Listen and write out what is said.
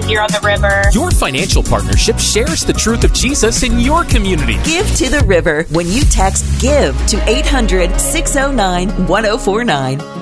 here on the river. Your financial partnership shares the truth of Jesus in your community. Give to the River when you text GIVE to 800-609-1049.